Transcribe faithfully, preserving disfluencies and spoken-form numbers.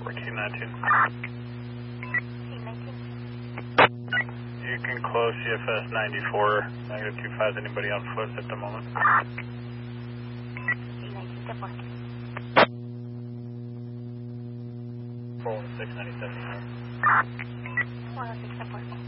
Team nineteen. Team nineteen. You can close C F S ninety-four, negative two five, anybody on foot at the moment? Team nineteen, step one. four one six, ninety-seven. one oh six, step one.